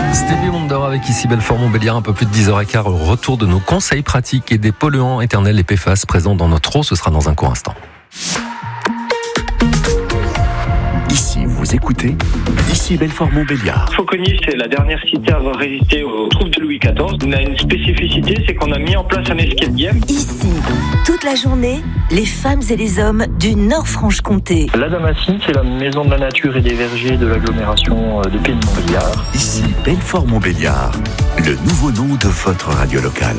Stevie Wonder avec ici Belfort-Montbéliard, un peu plus de 10h15, retour de nos conseils pratiques et des polluants éternels, les PFAS présents dans notre eau, ce sera dans un court instant. Ici, vous écoutez, ici Belfort-Montbéliard. Fauconnier, c'est la dernière cité à avoir résisté aux troupes de Louis XIV. On a une spécificité, c'est qu'on a mis en place un escape game. Ici, toute la journée, les femmes et les hommes du Nord-Franche-Comté. La Damascine, c'est la maison de la nature et des vergers de l'agglomération de Pays de Montbéliard. Ici Belfort-Montbéliard, le nouveau nom de votre radio locale.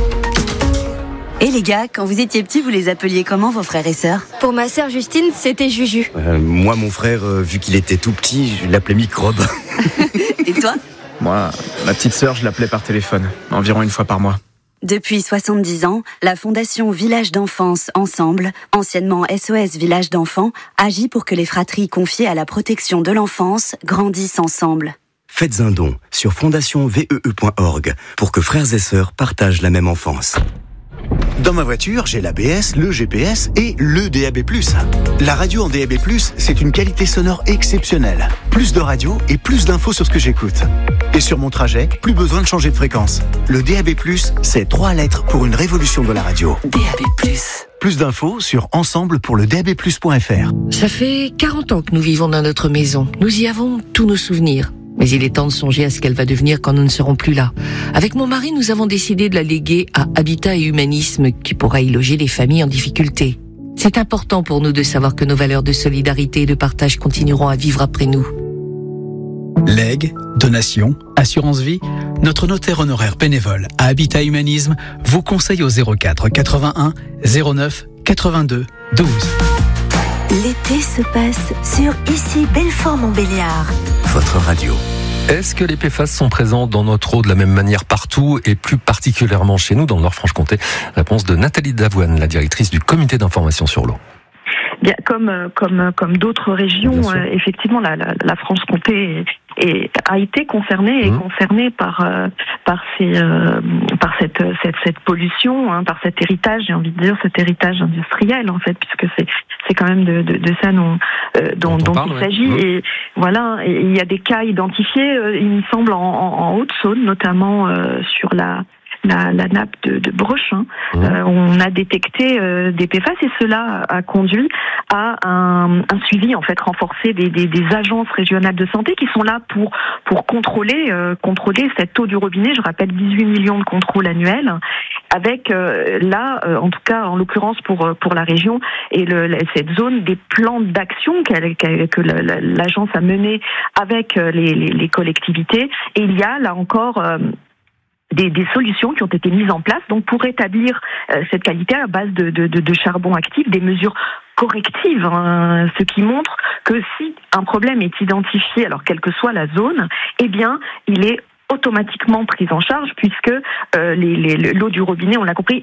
Et les gars, quand vous étiez petits, vous les appeliez comment, vos frères et sœurs ? Pour ma sœur Justine, c'était Juju. Moi, mon frère, vu qu'il était tout petit, je l'appelais Microbe. Et toi ? Moi, ma petite sœur, je l'appelais par téléphone, environ une fois par mois. Depuis 70 ans, la Fondation Village d'Enfance Ensemble, anciennement SOS Village d'Enfants, agit pour que les fratries confiées à la protection de l'enfance grandissent ensemble. Faites un don sur fondationvee.org pour que frères et sœurs partagent la même enfance. Dans ma voiture, j'ai l'ABS, le GPS et le DAB+. La radio en DAB+, c'est une qualité sonore exceptionnelle. Plus de radio et plus d'infos sur ce que j'écoute. Et sur mon trajet, plus besoin de changer de fréquence. Le DAB+, c'est 3 lettres pour une révolution de la radio. DAB+. Plus d'infos sur ensemble-pour-le-DAB+.fr. Ça fait 40 ans que nous vivons dans notre maison. Nous y avons tous nos souvenirs. Mais il est temps de songer à ce qu'elle va devenir quand nous ne serons plus là. Avec mon mari, nous avons décidé de la léguer à Habitat et Humanisme, qui pourra y loger les familles en difficulté. C'est important pour nous de savoir que nos valeurs de solidarité et de partage continueront à vivre après nous. Legs, donations, assurance vie, notre notaire honoraire bénévole à Habitat Humanisme vous conseille au 04 81 09 82 12. L'été se passe sur ici Belfort-Montbéliard. Votre radio. Est-ce que les PFAS sont présents dans notre eau de la même manière partout et plus particulièrement chez nous dans le Nord-Franche-Comté ? Réponse de Nathalie Davoine, la directrice du comité d'information sur l'eau. Bien, comme d'autres régions, effectivement, la Franche-Comté a été concernée et concernée par cette pollution, par cet héritage, j'ai envie de dire cet héritage industriel en fait, puisque c'est quand même de ça dont il s'agit. Et voilà, et il y a des cas identifiés, il me semble en Haute-Saône, notamment sur la nappe de Brechin. On a détecté des PFAS et cela a conduit à un suivi en fait renforcé des agences régionales de santé qui sont là pour contrôler cette eau du robinet. Je rappelle 18 millions de contrôles annuels avec en tout cas en l'occurrence pour la région et cette zone des plans d'action que l'agence a mené avec les collectivités. Et il y a là encore des solutions qui ont été mises en place donc pour rétablir cette qualité à base de charbon actif, des mesures correctives, ce qui montre que si un problème est identifié, alors quelle que soit la zone, eh bien il est automatiquement prise en charge puisque l'eau du robinet, on l'a compris,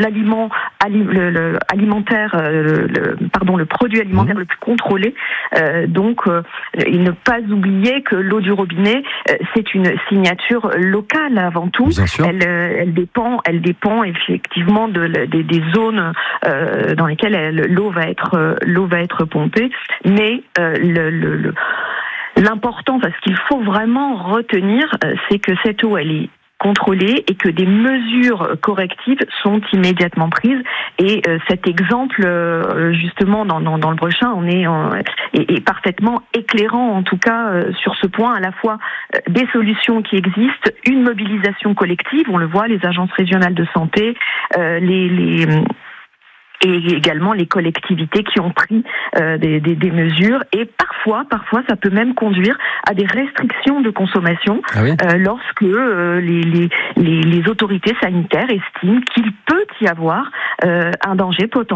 le produit alimentaire le plus contrôlé. Donc, et ne pas oublier que l'eau du robinet, c'est une signature locale avant tout. Bien sûr. Elle dépend effectivement des zones dans lesquelles l'eau va être pompée, mais l'important, parce qu'il faut vraiment retenir, c'est que cette eau, elle est contrôlée et que des mesures correctives sont immédiatement prises. Et cet exemple, justement, dans le Brechin, est parfaitement éclairant, en tout cas, sur ce point, à la fois des solutions qui existent, une mobilisation collective, on le voit, les agences régionales de santé, et également les collectivités qui ont pris des mesures, et parfois ça peut même conduire à des restrictions de consommation lorsque les autorités sanitaires estiment qu'il peut y avoir un danger potentiel